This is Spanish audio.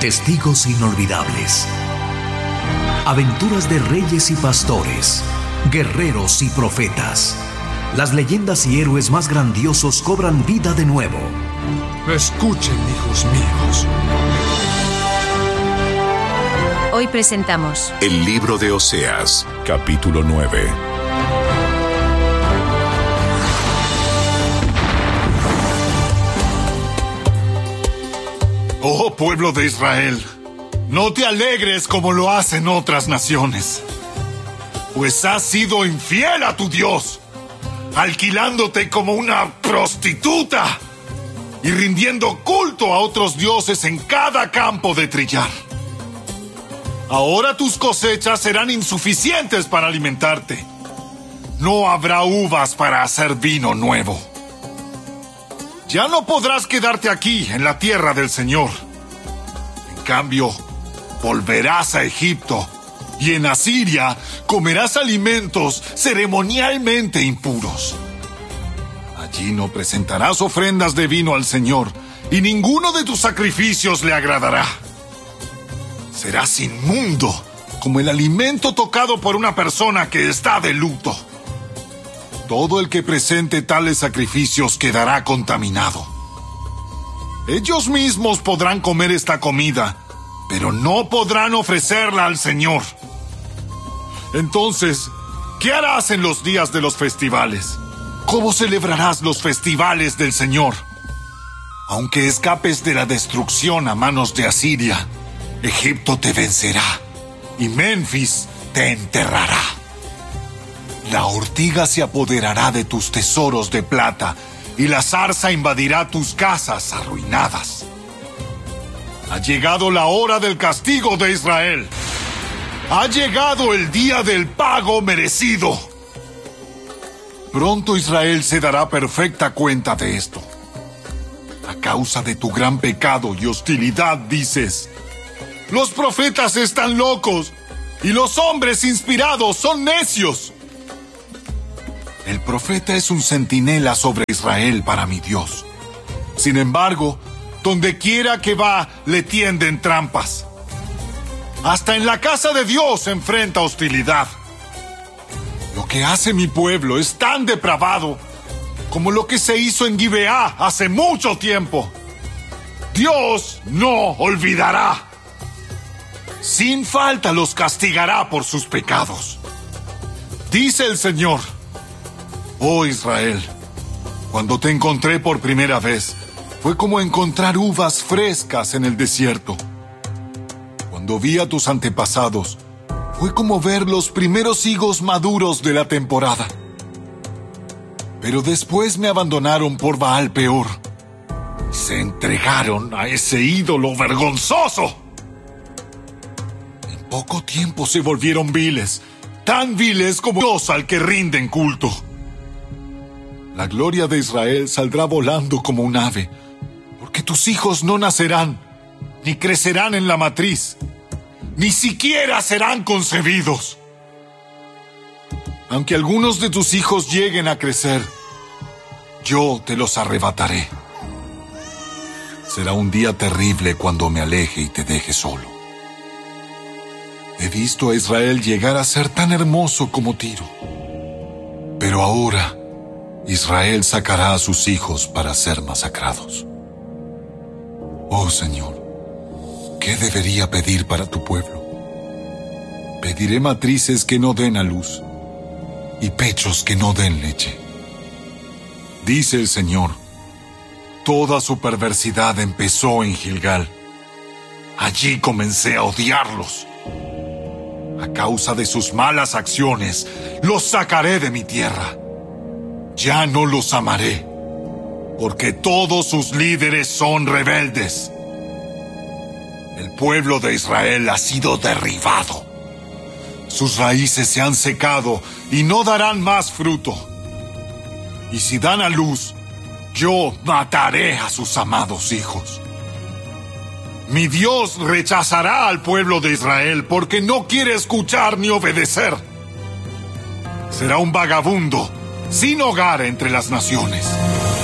Testigos inolvidables. Aventuras de reyes y pastores, guerreros y profetas. Las leyendas y héroes más grandiosos cobran vida de nuevo. Escuchen, hijos míos. Hoy presentamos El libro de Oseas, capítulo 9. Oh, pueblo de Israel, no te alegres como lo hacen otras naciones, pues has sido infiel a tu Dios, alquilándote como una prostituta y rindiendo culto a otros dioses en cada campo de trillar. Ahora tus cosechas serán insuficientes para alimentarte. No habrá uvas para hacer vino nuevo. Ya no podrás quedarte aquí en la tierra del Señor. En cambio, volverás a Egipto y en Asiria comerás alimentos ceremonialmente impuros. Allí no presentarás ofrendas de vino al Señor y ninguno de tus sacrificios le agradará. Serás inmundo como el alimento tocado por una persona que está de luto. Todo el que presente tales sacrificios quedará contaminado. Ellos mismos podrán comer esta comida, pero no podrán ofrecerla al Señor. Entonces, ¿qué harás en los días de los festivales? ¿Cómo celebrarás los festivales del Señor? Aunque escapes de la destrucción a manos de Asiria, Egipto te vencerá y Menfis te enterrará. La ortiga se apoderará de tus tesoros de plata y la zarza invadirá tus casas arruinadas. Ha llegado la hora del castigo de Israel. Ha llegado el día del pago merecido. Pronto Israel se dará perfecta cuenta de esto. A causa de tu gran pecado y hostilidad dices: los profetas están locos y los hombres inspirados son necios. El profeta es un centinela sobre Israel para mi Dios. Sin embargo, donde quiera que va, le tienden trampas. Hasta en la casa de Dios enfrenta hostilidad. Lo que hace mi pueblo es tan depravado como lo que se hizo en Gibeá hace mucho tiempo. Dios no olvidará. Sin falta los castigará por sus pecados. Dice el Señor: oh Israel, cuando te encontré por primera vez, fue como encontrar uvas frescas en el desierto. Cuando vi a tus antepasados, fue como ver los primeros higos maduros de la temporada. Pero después me abandonaron por Baal peor. Se entregaron a ese ídolo vergonzoso. En poco tiempo se volvieron viles, tan viles como Dios al que rinden culto. La gloria de Israel saldrá volando como un ave, porque tus hijos no nacerán, ni crecerán en la matriz, ni siquiera serán concebidos. Aunque algunos de tus hijos lleguen a crecer, yo te los arrebataré. Será un día terrible cuando me aleje y te deje solo. He visto a Israel llegar a ser tan hermoso como Tiro, pero ahora Israel sacará a sus hijos para ser masacrados. Oh Señor, ¿qué debería pedir para tu pueblo? Pediré matrices que no den a luz y pechos que no den leche. Dice el Señor: toda su perversidad empezó en Gilgal. Allí comencé a odiarlos. A causa de sus malas acciones, los sacaré de mi tierra. Ya no los amaré, porque todos sus líderes son rebeldes. El pueblo de Israel ha sido derribado. Sus raíces se han secado y no darán más fruto. Y si dan a luz, yo mataré a sus amados hijos. Mi Dios rechazará al pueblo de Israel porque no quiere escuchar ni obedecer. Será un vagabundo sin hogar entre las naciones.